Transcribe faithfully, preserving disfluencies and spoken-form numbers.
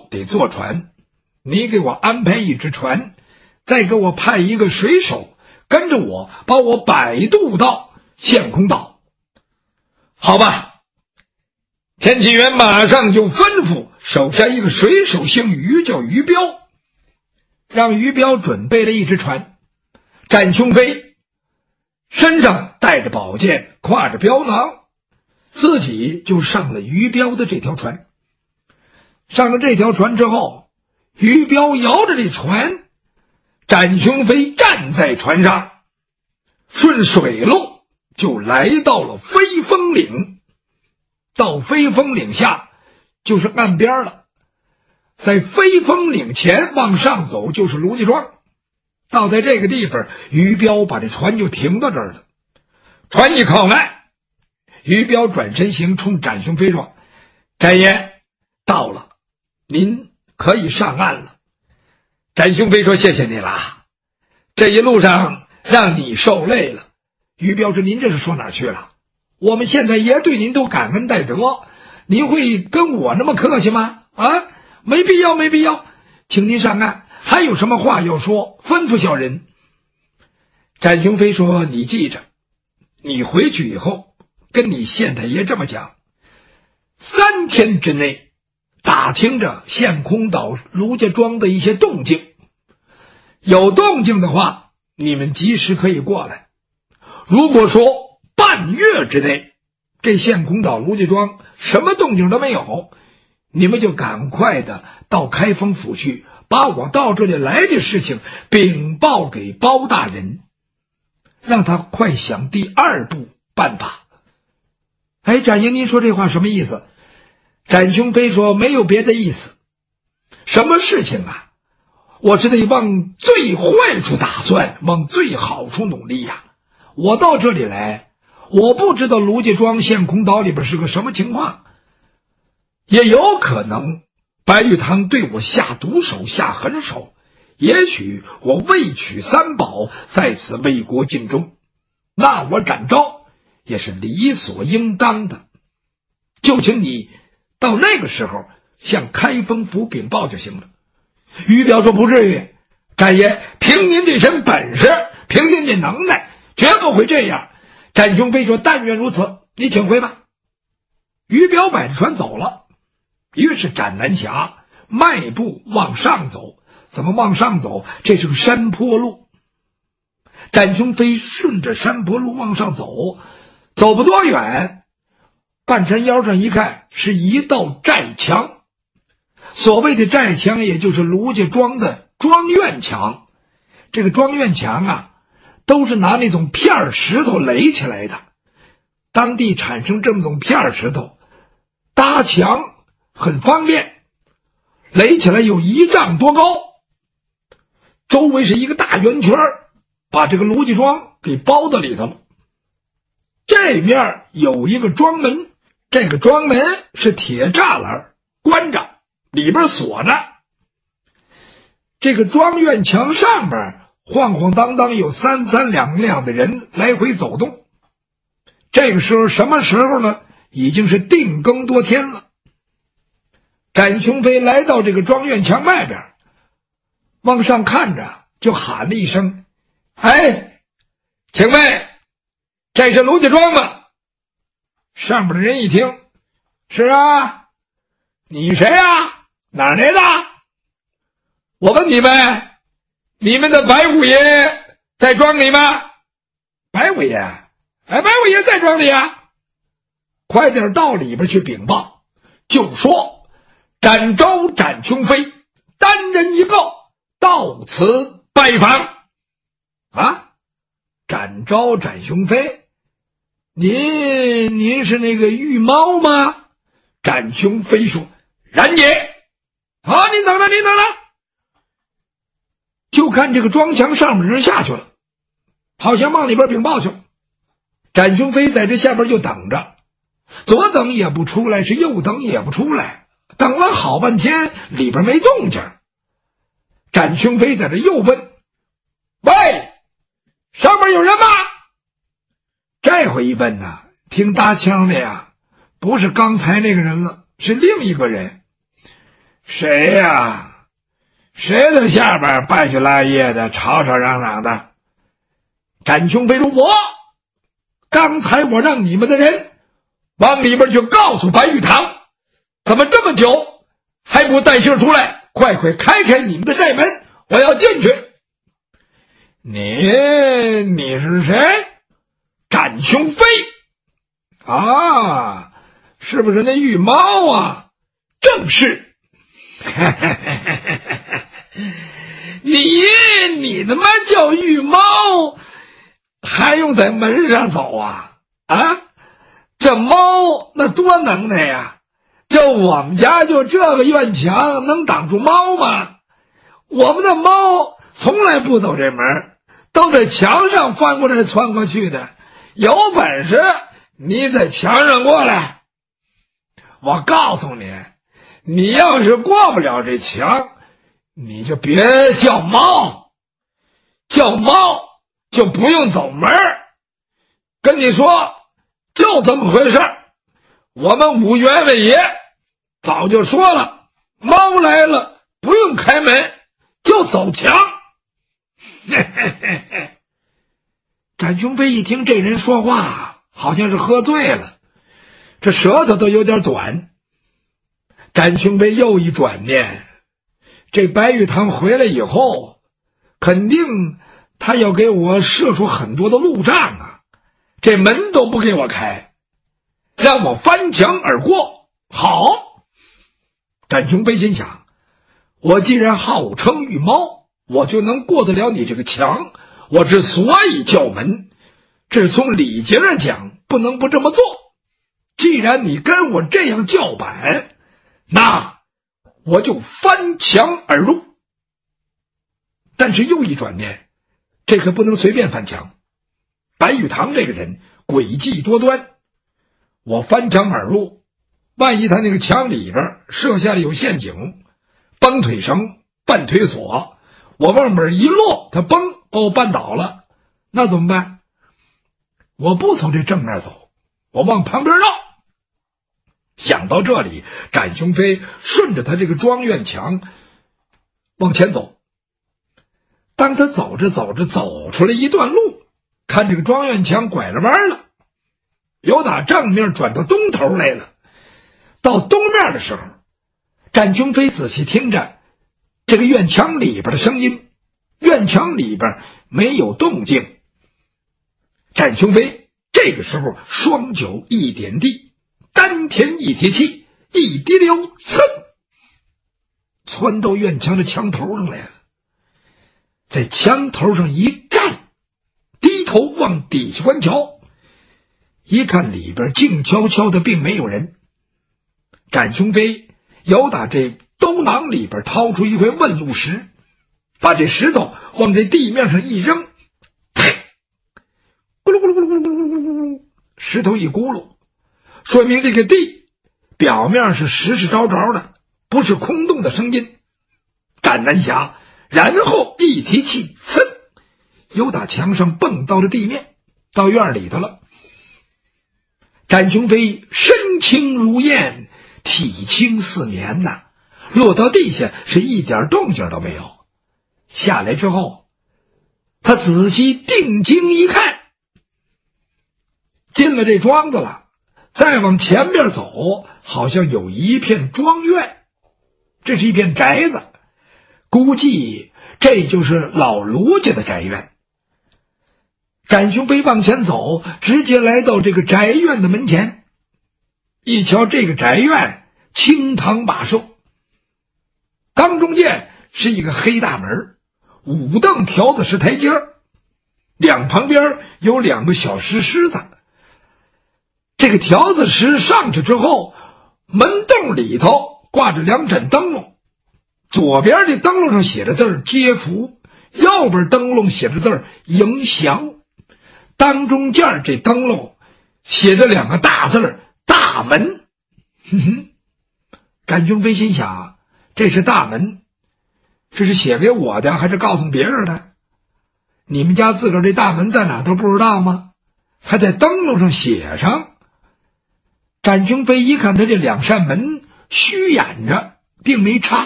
得坐船，你给我安排一只船，再给我派一个水手跟着我，把我摆渡到陷空岛。好吧，天启元马上就吩咐手下一个水手，姓于，叫于彪，让于彪准备了一只船。战雄飞身上带着宝剑，挎着镖囊，自己就上了于彪的这条船。上了这条船之后，于彪摇着这船，战雄飞站在船上，顺水路就来到了飞风岭。到飞风岭下就是岸边了，在飞风岭前往上走就是卢家庄。到在这个地方，于彪把这船就停到这儿了。船一靠岸，于彪转身行，冲展雄飞说：展爷到了，您可以上岸了。展雄飞说：谢谢你了，这一路上让你受累了。于彪说：您这是说哪儿去了？我们现在爷对您都感恩戴德，您会跟我那么客气吗？啊，没必要，没必要，请您上岸，还有什么话要说，吩咐小人。展雄飞说：你记着，你回去以后跟你县太爷这么讲，三天之内打听着陷空岛卢家庄的一些动静，有动静的话，你们及时可以过来。如果说半月之内这陷空岛卢家庄什么动静都没有，你们就赶快的到开封府去，把我到这里来的事情禀报给包大人，让他快想第二步办法。哎，展爷您说这话什么意思？展雄飞说：没有别的意思，什么事情啊，我是得往最坏处打算，往最好处努力呀。我到这里来，我不知道卢家庄陷空岛里边是个什么情况，也有可能白玉堂对我下毒手下狠手，也许我未取三宝，在此为国尽忠，那我展昭也是理所应当的，就请你到那个时候向开封府禀报就行了。于彪说：不至于，展爷凭您这身本事，凭您这能耐，绝不会这样。展雄飞说：但愿如此，你请回吧。于彪摆着船走了。于是展南霞迈步往上走。怎么往上走？这是个山坡路。展雄飞顺着山坡路往上走，走不多远，半山腰上一看，是一道寨墙。所谓的寨墙，也就是卢家庄的庄院墙。这个庄院墙啊，都是拿那种片石头垒起来的。当地产生这么种片石头，搭墙很方便，垒起来有一丈多高，周围是一个大圆圈，把这个卢家庄给包在里头了。这面有一个庄门，这个庄门是铁栅栏关着，里边锁着。这个庄院墙上边晃晃荡荡有三三两两的人来回走动。这个时候什么时候呢？已经是定更多天了。展雄飞来到这个庄院墙外边，往上看着，就喊了一声：哎，请问这是卢家庄吗？上边的人一听：是啊，你谁啊？哪儿来的？我问你们，你们的白虎爷在庄里吗？白虎爷，哎，白虎爷在庄里啊。快点到里边去禀报，就说展昭、展雄飞单人一个，到此拜访。啊，展昭、展雄飞，您您是那个玉猫吗？展雄飞说：然也。啊，您等着，您等着。就看这个庄墙上面的人下去了，好像往里边禀报去了。展雄飞在这下边就等着，左等也不出来，是右等也不出来，等了好半天，里边没动静。展雄飞在这又问：喂，上面有人吗？这回一问呢，听搭腔的呀，不是刚才那个人了，是另一个人。 谁呀、啊？谁在下边半夜拉夜的吵吵嚷嚷的？展雄飞说：“我刚才我让你们的人往里边去告诉白玉堂，怎么这么久还不带信出来？快快开开你们的寨门，我要进去。”你你是谁？展雄飞啊，是不是那玉猫啊？正是。你你他妈叫玉猫，还用在门上走啊？啊，这猫那多能耐呀！就我们家就这个院墙能挡住猫吗？我们的猫从来不走这门，都在墙上翻过来窜过去的。有本事你在墙上过来，我告诉你，你要是过不了这墙，你就别叫猫，叫猫就不用走门。跟你说就这么回事。我们五员外爷早就说了，猫来了不用开门，就走墙。展雄飞一听这人说话好像是喝醉了，这舌头都有点短。展雄飞又一转念，这白玉堂回来以后肯定他要给我设出很多的路障啊，这门都不给我开，让我翻墙而过。好，展雄飞心想，我既然号称玉猫，我就能过得了你这个墙。我之所以叫门，这是从礼节上讲不能不这么做。既然你跟我这样叫板，那我就翻墙而入。但是又一转念，这可不能随便翻墙。白玉堂这个人诡计多端，我翻墙而入，万一他那个墙里边设下了有陷阱，绑腿绳、绊腿锁，我往门一落，他崩把我绊倒了，那怎么办？我不从这正面走，我往旁边绕。想到这里，展雄飞顺着他这个庄院墙往前走。当他走着走着走出来一段路，看这个庄院墙拐了弯了，由打正面转到东头来了。到东面的时候，展雄飞仔细听着这个院墙里边的声音，院墙里边没有动静。展雄飞这个时候双脚一点地，丹田一提气，一滴溜，噌，窜到院墙的墙头上来了。在墙头上一站，低头往底下观瞧，一看里边静悄悄的，并没有人。展雄飞由打这兜囊里边掏出一块问路石，把这石头往这地面上一扔，咕噜咕噜咕噜咕噜咕噜咕噜，石头一咕噜，说明这个地表面是实实着着的，不是空洞的声音。展南霞然后一提气，噌，由打墙上蹦到了地面，到院里头了。展雄飞身轻如燕，体轻似棉呐，落到地下是一点动静都没有。下来之后，他仔细定睛一看，进了这庄子了。再往前面走，好像有一片庄院，这是一片宅子，估计这就是老卢家的宅院。展雄飞往前走，直接来到这个宅院的门前。一瞧这个宅院清堂马寿，当中间是一个黑大门，五凳条子石台阶，两旁边有两个小石狮子。这个条子石上去之后，门洞里头挂着两盏灯笼，左边这灯笼上写着字接福，右边灯笼写着字迎祥，当中间这灯笼写着两个大字大门。哼哼，展雄飞心想，这是大门，这是写给我的还是告诉别人的？你们家自个儿这大门在哪都不知道吗？还在灯笼上写上。展雄飞一看他这两扇门虚掩着，并没插